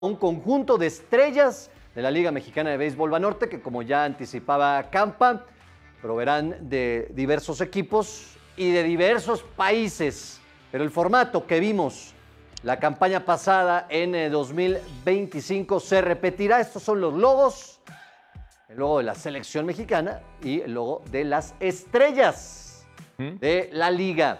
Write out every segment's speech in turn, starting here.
un conjunto de estrellas de la Liga Mexicana de Béisbol Banorte, que como ya anticipaba Campa, proveerán de diversos equipos y de diversos países. Pero el formato que vimos la campaña pasada en 2025 se repetirá. Estos son los logos: el logo de la selección mexicana y el logo de las estrellas de la liga.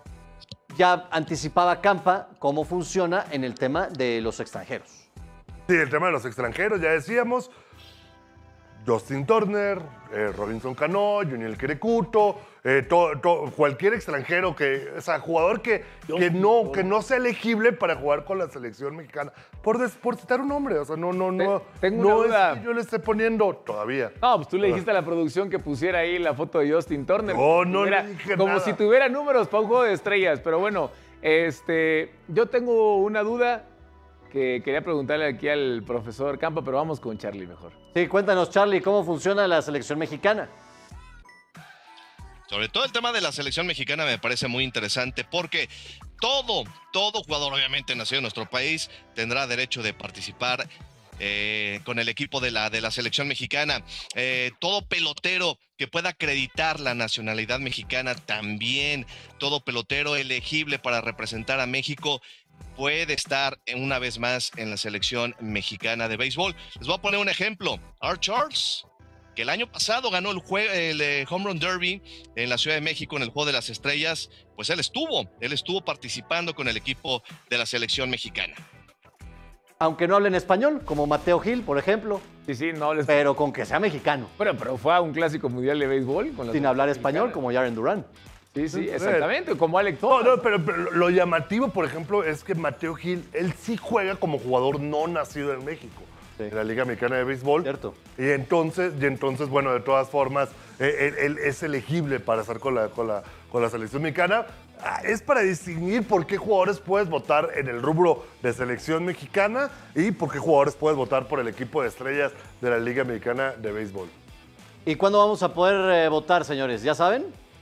Ya anticipaba Campa cómo funciona en el tema de los extranjeros. Sí, el tema de los extranjeros, ya decíamos. Justin Turner, Robinson Cano, Juniel Querecuto, cualquier extranjero o sea, jugador que no sea elegible para jugar con la selección mexicana. Por citar un nombre, o sea, Tengo una no duda. es que yo le esté poniendo todavía. No, pues tú le dijiste a la producción que pusiera ahí la foto de Justin Turner. No le dije como nada. si tuviera números para un juego de estrellas. Pero bueno, yo tengo una duda que quería preguntarle aquí al profesor Campa, pero vamos con Charlie mejor. Sí, cuéntanos, Charlie, ¿cómo funciona la selección mexicana? Sobre todo el tema de la selección mexicana me parece muy interesante porque todo jugador obviamente nacido en nuestro país tendrá derecho de participar con el equipo de la selección mexicana. Todo pelotero que pueda acreditar la nacionalidad mexicana también, todo pelotero elegible para representar a México puede estar una vez más en la selección mexicana de béisbol. Les voy a poner un ejemplo. Art Charles, que el año pasado ganó el Home Run Derby en la Ciudad de México en el Juego de las Estrellas, pues él estuvo participando con el equipo de la selección mexicana. Aunque no hablen español, como Mateo Gil, por ejemplo, Sí, no les... pero con que sea mexicano, Pero fue a un clásico mundial de béisbol con la sin hablar selección español, mexicana. como Jaren Duran. Sí, exactamente, como Alec No, Thomas. pero lo llamativo, por ejemplo, es que Mateo Gil, él sí juega como jugador no nacido en México, Sí. en la Liga Mexicana de Béisbol. Cierto. Y entonces, bueno, de todas formas, él es elegible para estar con la selección mexicana. Es para distinguir por qué jugadores puedes votar en el rubro de selección mexicana y por qué jugadores puedes votar por el equipo de estrellas de la Liga Mexicana de Béisbol. ¿Y cuándo vamos a poder votar, señores? ¿Ya saben?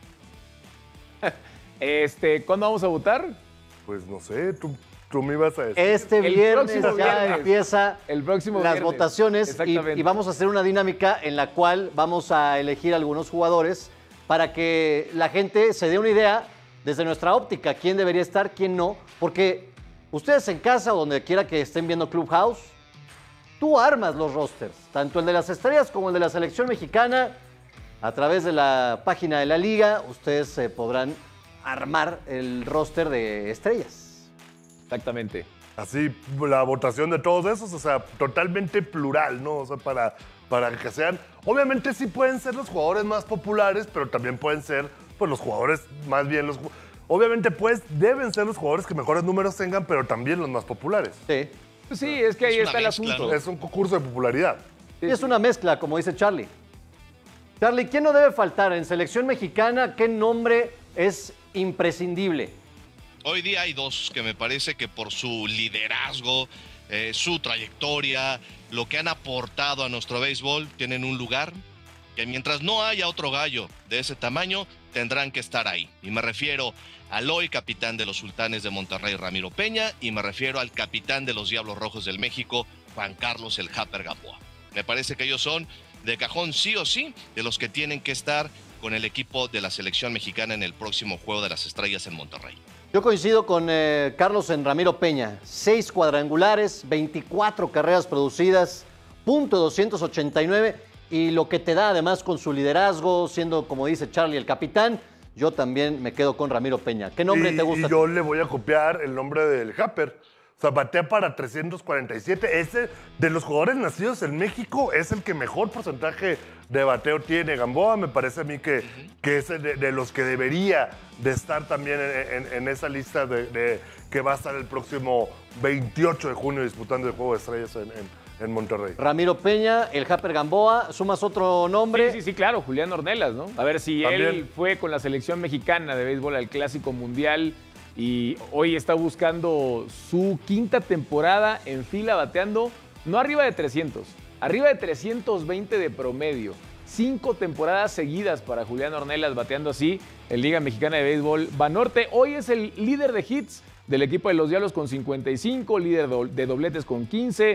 ¿Cuándo vamos a votar? Pues no sé, tú me ibas a decir. Este El viernes próximo ya viernes. empieza El próximo las viernes. votaciones Exactamente. y vamos a hacer una dinámica en la cual vamos a elegir algunos jugadores para que la gente se dé una idea desde nuestra óptica, quién debería estar, quién no, porque ustedes en casa o donde quiera que estén viendo Clubhouse, tú armas los rosters, tanto el de las estrellas como el de la selección mexicana. A través de la página de la liga, ustedes podrán armar el roster de estrellas. Exactamente. Así, la votación de todos esos, o sea, totalmente plural, ¿no? O sea, para que sean... Obviamente sí pueden ser los jugadores más populares, pero también pueden ser, pues, los jugadores más bien los... Obviamente, pues, deben ser los jugadores que mejores números tengan, pero también los más populares. Sí. Pues sí, es que ahí Es una está el mezcla, asunto. ¿no? Es un concurso de popularidad. Y es una mezcla, como dice Charlie. Charlie, ¿quién no debe faltar en selección mexicana? ¿Qué nombre es imprescindible? Hoy día hay dos que me parece que por su liderazgo, su trayectoria, lo que han aportado a nuestro béisbol, tienen un lugar que mientras no haya otro gallo de ese tamaño, tendrán que estar ahí. Y me refiero al hoy capitán de los Sultanes de Monterrey, Ramiro Peña, y me refiero al capitán de los Diablos Rojos del México, Juan Carlos el Japper Gamboa. Me parece que ellos son de cajón sí o sí de los que tienen que estar con el equipo de la selección mexicana en el próximo Juego de las Estrellas en Monterrey. Yo coincido con Carlos en Ramiro Peña. 6 cuadrangulares, 24 carreras producidas, .289, y lo que te da además con su liderazgo, siendo, como dice Charlie, el capitán. Yo también me quedo con Ramiro Peña. ¿Qué nombre te gusta? Y yo le voy a copiar el nombre del Japper. O sea, batea para 347. Ese, de los jugadores nacidos en México, es el que mejor porcentaje de bateo tiene. Gamboa me parece a mí que es de los que debería de estar también en esa lista que va a estar el próximo 28 de junio disputando el Juego de Estrellas en Monterrey. Ramiro Peña, el Japper Gamboa. ¿Sumas otro nombre? Sí, claro, Julián Ornelas, ¿no? A ver si También. él fue con la selección mexicana de béisbol al Clásico Mundial y hoy está buscando su quinta temporada en fila bateando, no arriba de 300, arriba de 320 de promedio. 5 temporadas seguidas para Julián Ornelas bateando así en Liga Mexicana de Béisbol Banorte. Hoy es el líder de hits del equipo de los Diablos con 55, líder de dobletes con 15,